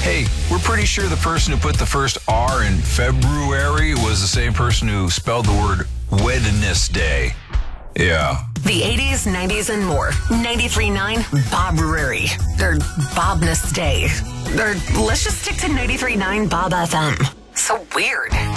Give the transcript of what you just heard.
Hey, we're pretty sure the person who put the first R in February was the same person who spelled the word Wednesday. Yeah. The 80s, 90s, and more. 93.9 Bob Rury. Or Bobness Day. Or let's just stick to 93.9 Bob FM. So weird.